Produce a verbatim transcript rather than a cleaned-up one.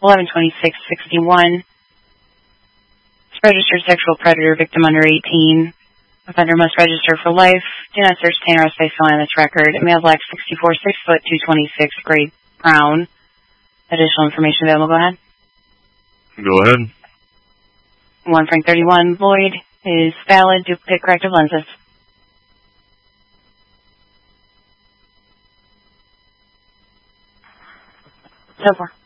eleven twenty-six sixty-one. Registered sexual predator, victim under eighteen. Offender must register for life. Do not search, detain, arrest based on this record. Male, black, sixty-four, six foot, two twenty-six, gray, brown. Additional information available. Go ahead. Go ahead. one Frank thirty-one, void is valid. Duplicate corrective lenses. So far.